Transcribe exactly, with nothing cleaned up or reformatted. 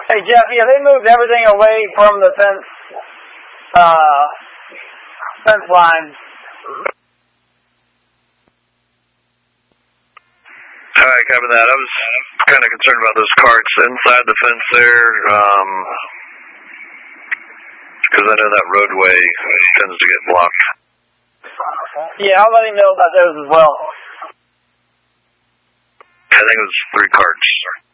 Hey, Jeff, yeah, they moved everything away from the fence, uh, fence line. All right, copy that. I was kind of concerned about those carts inside the fence there, um, because I know that roadway tends to get blocked. Yeah, I'll let him know about those as well. I think it was three carts.